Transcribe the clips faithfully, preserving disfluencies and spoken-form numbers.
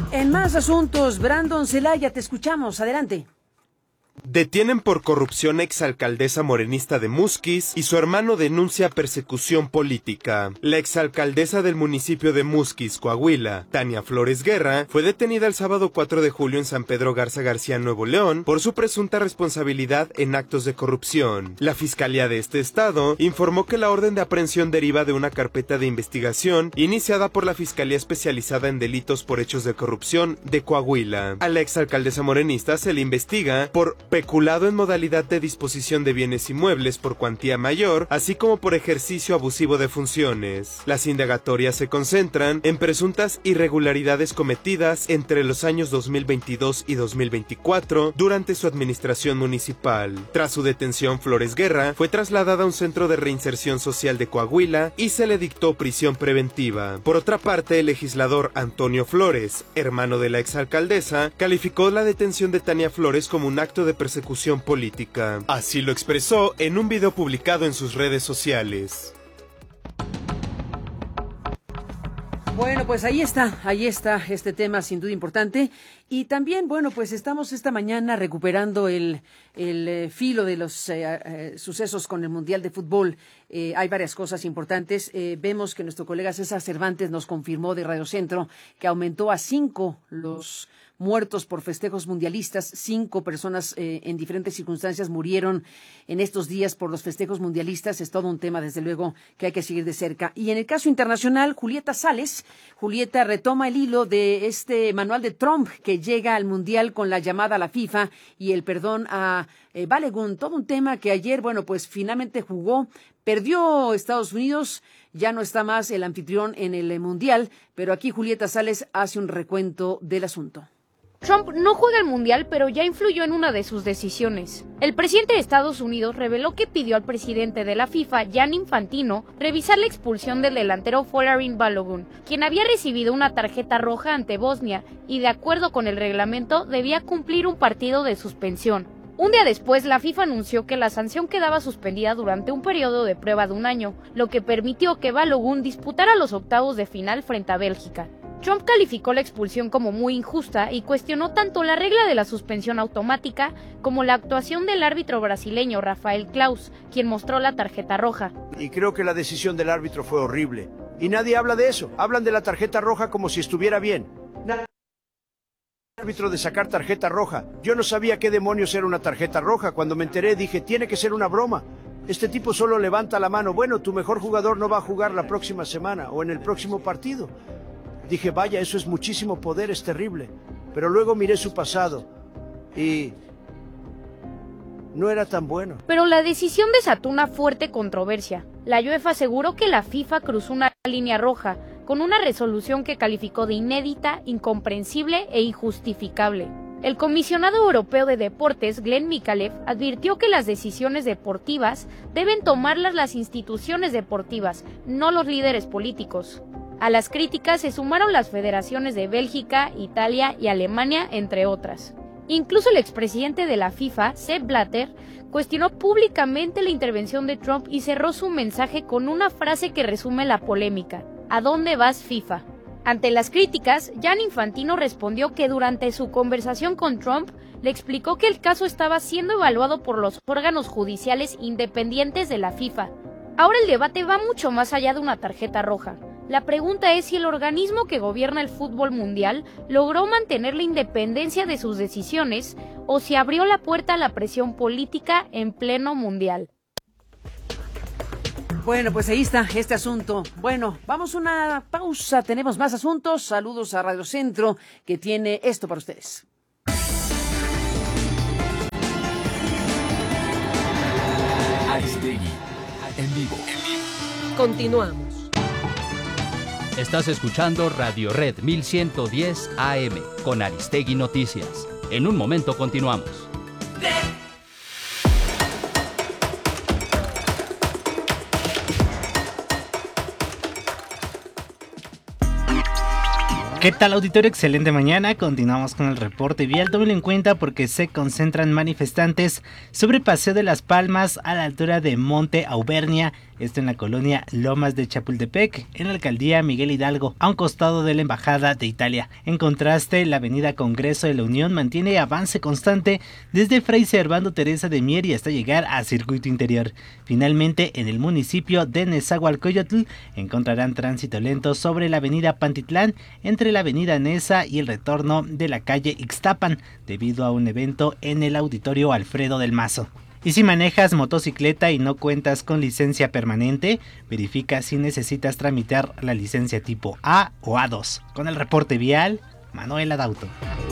En más asuntos, Brandon Celaya, te escuchamos. Adelante. Detienen por corrupción exalcaldesa morenista de Musquis y su hermano denuncia persecución política. La exalcaldesa del municipio de Musquis, Coahuila, Tania Flores Guerra, fue detenida el sábado cuatro de julio en San Pedro Garza García, Nuevo León, por su presunta responsabilidad en actos de corrupción. La Fiscalía de este estado informó que la orden de aprehensión deriva de una carpeta de investigación iniciada por la Fiscalía Especializada en Delitos por Hechos de Corrupción de Coahuila. A la exalcaldesa morenista se le investiga por peculado en modalidad de disposición de bienes inmuebles por cuantía mayor, así como por ejercicio abusivo de funciones. Las indagatorias se concentran en presuntas irregularidades cometidas entre los años dos mil veintidós y dos mil veinticuatro durante su administración municipal. Tras su detención, Flores Guerra fue trasladada a un centro de reinserción social de Coahuila y se le dictó prisión preventiva. Por otra parte, el legislador Antonio Flores, hermano de la exalcaldesa, calificó la detención de Tania Flores como un acto de persecución política. Así lo expresó en un video publicado en sus redes sociales. Bueno, pues ahí está, ahí está este tema sin duda importante. Y también, bueno, pues estamos esta mañana recuperando el, el eh, filo de los eh, eh, sucesos con el Mundial de Fútbol. Eh, hay varias cosas importantes. Eh, vemos que nuestro colega César Cervantes nos confirmó de Radio Centro que aumentó a cinco los muertos por festejos mundialistas. Cinco personas eh, en diferentes circunstancias murieron en estos días por los festejos mundialistas. Es todo un tema, desde luego, que hay que seguir de cerca. Y en el caso internacional, Julieta Sales, Julieta retoma el hilo de este manual de Trump que llega al Mundial con la llamada a la FIFA y el perdón a eh, Balogun. Todo un tema que ayer, bueno, pues finalmente jugó. Perdió Estados Unidos, ya no está más el anfitrión en el Mundial, pero aquí Julieta Sales hace un recuento del asunto. Trump no juega el Mundial, pero ya influyó en una de sus decisiones. El presidente de Estados Unidos reveló que pidió al presidente de la FIFA, Gianni Infantino, revisar la expulsión del delantero Folarin Balogun, quien había recibido una tarjeta roja ante Bosnia y, de acuerdo con el reglamento, debía cumplir un partido de suspensión. Un día después, la FIFA anunció que la sanción quedaba suspendida durante un periodo de prueba de un año, lo que permitió que Balogun disputara los octavos de final frente a Bélgica. Trump calificó la expulsión como muy injusta y cuestionó tanto la regla de la suspensión automática como la actuación del árbitro brasileño Rafael Claus, quien mostró la tarjeta roja. Y creo que la decisión del árbitro fue horrible. Y nadie habla de eso. Hablan de la tarjeta roja como si estuviera bien. Nadie árbitro de sacar tarjeta roja. Yo no sabía qué demonios era una tarjeta roja. Cuando me enteré dije, tiene que ser una broma. Este tipo solo levanta la mano. Bueno, tu mejor jugador no va a jugar la próxima semana o en el próximo partido. Dije, vaya, eso es muchísimo poder, es terrible. Pero luego miré su pasado y no era tan bueno. Pero la decisión desató una fuerte controversia. La UEFA aseguró que la FIFA cruzó una línea roja con una resolución que calificó de inédita, incomprensible e injustificable. El comisionado europeo de deportes, Glenn Mikalev, advirtió que las decisiones deportivas deben tomarlas las instituciones deportivas, no los líderes políticos. A las críticas se sumaron las federaciones de Bélgica, Italia y Alemania, entre otras. Incluso el expresidente de la FIFA, Sepp Blatter, cuestionó públicamente la intervención de Trump y cerró su mensaje con una frase que resume la polémica: ¿a dónde vas, FIFA? Ante las críticas, Gianni Infantino respondió que durante su conversación con Trump le explicó que el caso estaba siendo evaluado por los órganos judiciales independientes de la FIFA. Ahora el debate va mucho más allá de una tarjeta roja. La pregunta es si el organismo que gobierna el fútbol mundial logró mantener la independencia de sus decisiones o si abrió la puerta a la presión política en pleno mundial. Bueno, pues ahí está este asunto. Bueno, vamos a una pausa, tenemos más asuntos. Saludos a Radio Centro, que tiene esto para ustedes. Aristegui, en vivo. Continuamos. Estás escuchando Radio Red mil ciento diez A M con Aristegui Noticias. En un momento continuamos. ¿Qué tal, auditorio? Excelente mañana. Continuamos con el reporte vial. Tómenlo en cuenta porque se concentran manifestantes sobre Paseo de las Palmas a la altura de Monte Auvernia esto en la colonia Lomas de Chapultepec, en la alcaldía Miguel Hidalgo, a un costado de la Embajada de Italia. En contraste, la avenida Congreso de la Unión mantiene avance constante desde Fray Servando Teresa de Mier y hasta llegar a Circuito Interior. Finalmente, en el municipio de Nezahualcóyotl encontrarán tránsito lento sobre la avenida Pantitlán, entre la avenida Neza y el retorno de la calle Ixtapan, debido a un evento en el auditorio Alfredo del Mazo. Y si manejas motocicleta y no cuentas con licencia permanente, verifica si necesitas tramitar la licencia tipo A o A dos. Con el reporte vial, Manuel Adauto.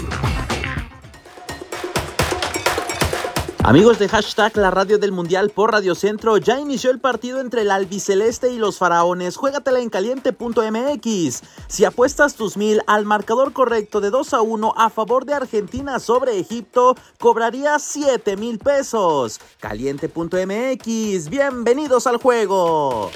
Amigos de hashtag La Radio del Mundial por Radio Centro, ya inició el partido entre el albiceleste y los faraones. Juégatela en caliente punto m x. Si apuestas tus mil al marcador correcto de dos a uno a favor de Argentina sobre Egipto, cobrarías siete mil pesos. caliente punto m x, bienvenidos al juego.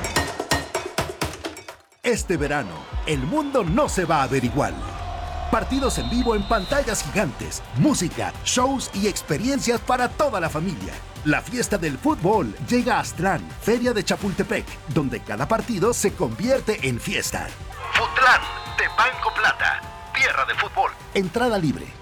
Este verano, el mundo no se va a ver igual. Partidos en vivo en pantallas gigantes, música, shows y experiencias para toda la familia. La fiesta del fútbol llega a Aztlán, Feria de Chapultepec, donde cada partido se convierte en fiesta. Futlán, de Banco Plata, tierra de fútbol. Entrada libre.